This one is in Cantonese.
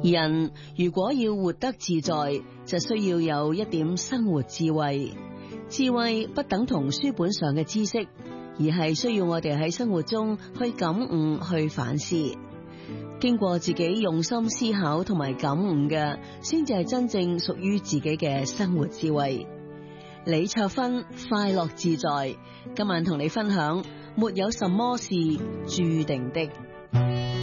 人如果要活得自在，就需要有一點生活智慧。智慧不等同書本上嘅知識，而係需要我哋喺生活中去感悟、去反思。經過自己用心思考同埋感悟嘅，先至係真正屬於自己嘅生活智慧。李卓芬快樂自在，今晚同你分享，沒有什麼是注定的。